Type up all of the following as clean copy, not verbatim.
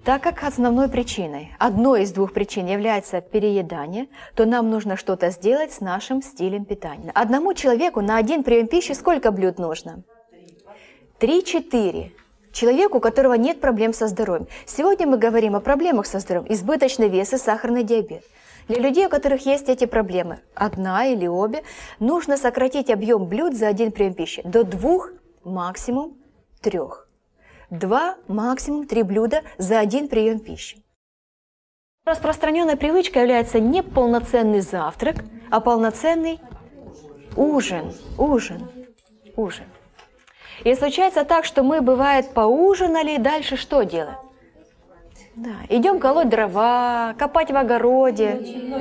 Так как основной причиной, одной из двух причин является переедание, то нам нужно что-то сделать с нашим стилем питания. Одному человеку на один прием пищи сколько блюд нужно? 3-4. Человеку, у которого нет проблем со здоровьем. Сегодня мы говорим о проблемах со здоровьем. Избыточный вес и сахарный диабет. Для людей, у которых есть эти проблемы, одна или обе, нужно сократить объем блюд за один прием пищи до 2, максимум 3. 2, максимум 3 блюда за один прием пищи. Распространенной привычкой является не полноценный завтрак, а полноценный ужин. И случается так, что мы, бывает, поужинали, и дальше что делаем? Да, идем колоть дрова, копать в огороде.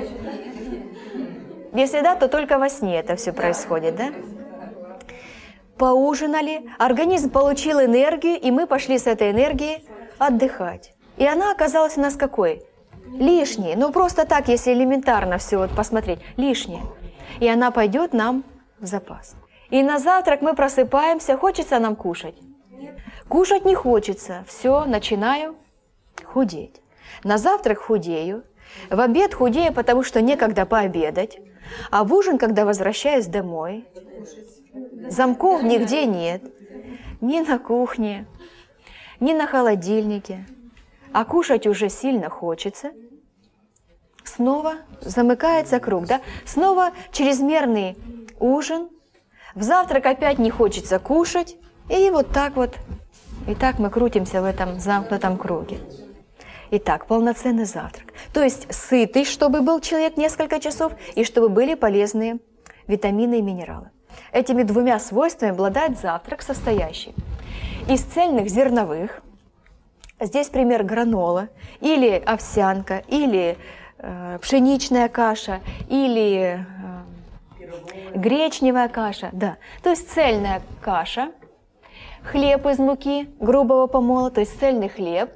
Если да, то только во сне это все происходит, да? Поужинали, организм получил энергию, и мы пошли с этой энергией отдыхать. И она оказалась у нас какой? Лишней. Ну просто так, если элементарно все вот посмотреть, лишняя. И она пойдет нам в запас. И на завтрак мы просыпаемся, хочется нам кушать? Кушать не хочется, все, начинаю худеть. На завтрак худею, в обед худею, потому что некогда пообедать, а в ужин, когда возвращаюсь домой, замков нигде нет, ни на кухне, ни на холодильнике, а кушать уже сильно хочется. Снова замыкается круг, да? Снова чрезмерный ужин, в завтрак опять не хочется кушать, и вот так вот, и так мы крутимся в этом замкнутом круге. Итак, полноценный завтрак. То есть сытый, чтобы был человек несколько часов, и чтобы были полезные витамины и минералы. Этими двумя свойствами обладает завтрак, состоящий из цельных зерновых. Здесь пример гранола, или овсянка, или пшеничная каша, или гречневая каша. Да. То есть цельная каша, хлеб из муки грубого помола, то есть цельный хлеб,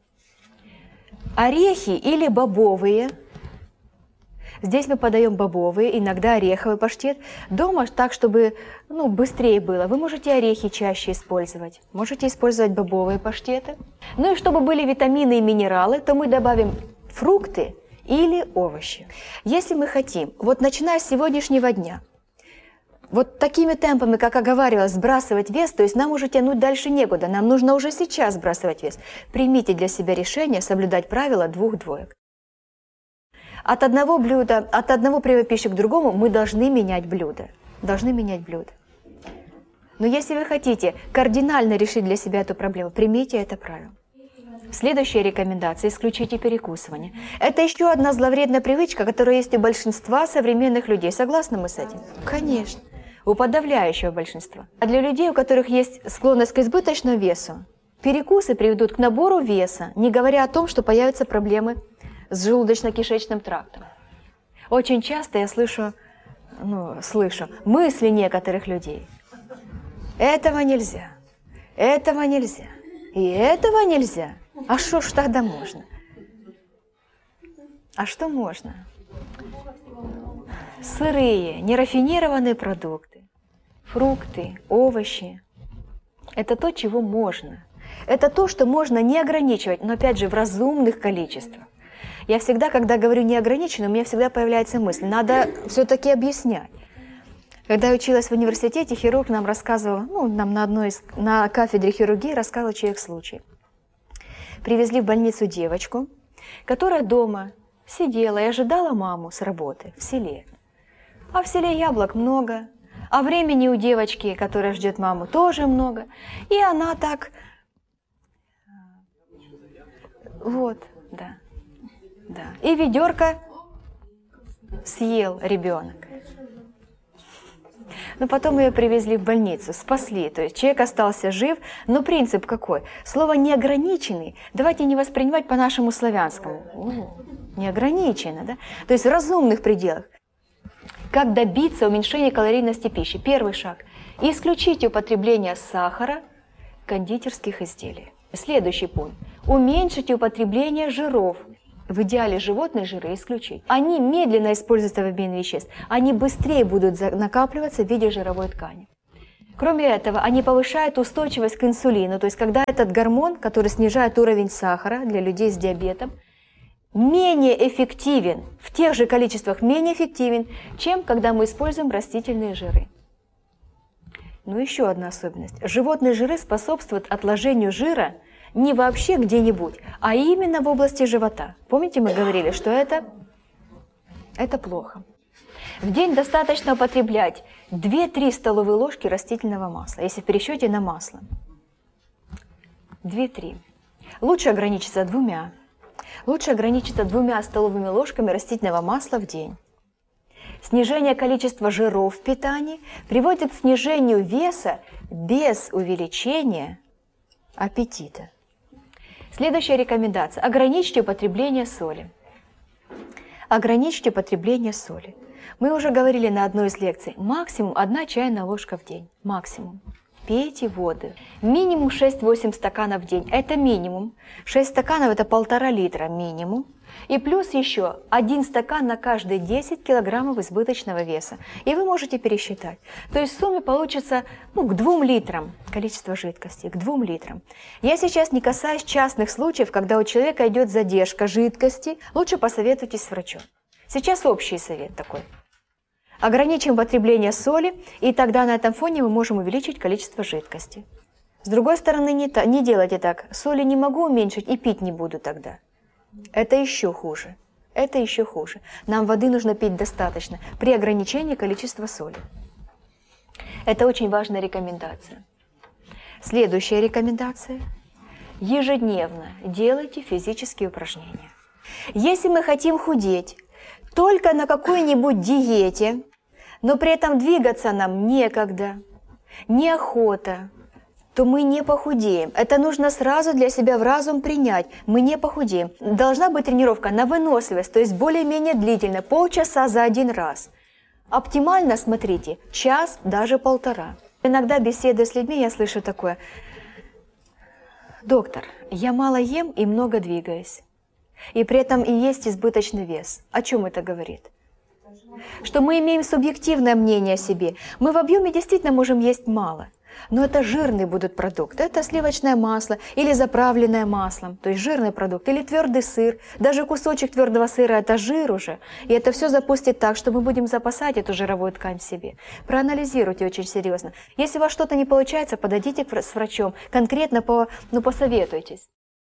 орехи или бобовые. Здесь мы подаем бобовые, иногда ореховый паштет. Дома так, чтобы быстрее было. Вы можете орехи чаще использовать. Можете использовать бобовые паштеты. Ну и чтобы были витамины и минералы, то мы добавим фрукты или овощи. Если мы хотим, вот начиная с сегодняшнего дня, вот такими темпами, как оговаривалось, сбрасывать вес, то есть нам уже тянуть дальше некуда, нам нужно уже сейчас сбрасывать вес. Примите для себя решение соблюдать правило 2 двоек. От одного приема пищи к другому мы должны менять блюдо. Но если вы хотите кардинально решить для себя эту проблему, примите это правило. Следующая рекомендация – исключите перекусывание. Это еще одна зловредная привычка, которая есть у большинства современных людей. Согласны мы с этим? Конечно. У подавляющего большинства. А для людей, у которых есть склонность к избыточному весу, перекусы приведут к набору веса, не говоря о том, что появятся проблемы с желудочно-кишечным трактом. Очень часто я слышу мысли некоторых людей. Этого нельзя, и этого нельзя. А что ж тогда можно? А что можно? Сырые, нерафинированные продукты, фрукты, овощи. Это то, чего можно. Это то, что можно не ограничивать, но опять же в разумных количествах. Я всегда, когда говорю неограниченно, у меня всегда появляется мысль, надо все-таки объяснять. Когда я училась в университете, хирург нам рассказывал, нам на кафедре хирургии рассказывал человек случай. Привезли в больницу девочку, которая дома сидела и ожидала маму с работы в селе. А в селе яблок много, а времени у девочки, которая ждет маму, тоже много. И она так... И ведерко съел ребенок. Но потом ее привезли в больницу, спасли. То есть человек остался жив, но принцип какой? Слово «неограниченный» давайте не воспринимать по нашему славянскому. Неограниченно, да? То есть в разумных пределах. Как добиться уменьшения калорийности пищи? Первый шаг – исключите употребление сахара, кондитерских изделий. Следующий пункт – уменьшите употребление жиров. В идеале животные жиры исключить. Они медленно используются в обмене веществ, они быстрее будут накапливаться в виде жировой ткани. Кроме этого, они повышают устойчивость к инсулину, то есть когда этот гормон, который снижает уровень сахара для людей с диабетом, менее эффективен, в тех же количествах менее эффективен, чем когда мы используем растительные жиры. Ну еще одна особенность. Животные жиры способствуют отложению жира не вообще где-нибудь, а именно в области живота. Помните, мы говорили, что это плохо. В день достаточно употреблять 2-3 столовые ложки растительного масла, если в пересчете на масло. 2-3. Лучше ограничиться 2. Лучше ограничиться 2 столовыми ложками растительного масла в день. Снижение количества жиров в питании приводит к снижению веса без увеличения аппетита. Следующая рекомендация. Ограничьте употребление соли. Ограничьте употребление соли. Мы уже говорили на одной из лекций. Максимум 1 чайная ложка в день. Максимум. Пейте воду. Минимум 6-8 стаканов в день. Это минимум. 6 стаканов – это 1,5 литра минимум. И плюс еще 1 стакан на каждые 10 килограммов избыточного веса. И вы можете пересчитать. То есть в сумме получится к 2 литрам количество жидкости, к 2 литрам. Я сейчас не касаюсь частных случаев, когда у человека идет задержка жидкости. Лучше посоветуйтесь с врачом. Сейчас общий совет такой. Ограничим потребление соли, и тогда на этом фоне мы можем увеличить количество жидкости. С другой стороны, не делайте так. Соли не могу уменьшить и пить не буду тогда. Это еще хуже. Это еще хуже. Нам воды нужно пить достаточно при ограничении количества соли. Это очень важная рекомендация. Следующая рекомендация. Ежедневно делайте физические упражнения. Если мы хотим худеть только на какой-нибудь диете, но при этом двигаться нам некогда, неохота, то мы не похудеем. Это нужно сразу для себя в разум принять. Мы не похудеем. Должна быть тренировка на выносливость, то есть более-менее длительная, полчаса за один раз. Оптимально, смотрите, час, даже 1,5. Иногда, беседуя с людьми, я слышу такое: доктор, я мало ем и много двигаюсь. И при этом и есть избыточный вес. О чем это говорит? Что мы имеем субъективное мнение о себе. Мы в объеме действительно можем есть мало. Но это жирные будут продукты. Это сливочное масло или заправленное маслом, то есть жирный продукт, или твердый сыр. Даже кусочек твердого сыра – это жир уже. И это все запустит так, что мы будем запасать эту жировую ткань в себе. Проанализируйте очень серьезно. Если у вас что-то не получается, подойдите с врачом, конкретно посоветуйтесь.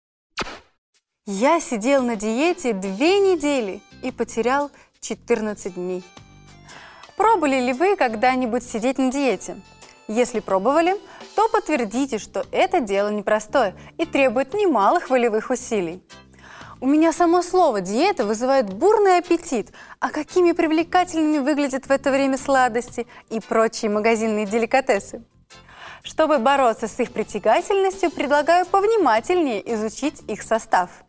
Я сидел на диете 2 недели и потерял 14 дней. Пробовали ли вы когда-нибудь сидеть на диете? Если пробовали, то подтвердите, что это дело непростое и требует немалых волевых усилий. У меня само слово «диета» вызывает бурный аппетит, а какими привлекательными выглядят в это время сладости и прочие магазинные деликатесы. Чтобы бороться с их притягательностью, предлагаю повнимательнее изучить их состав.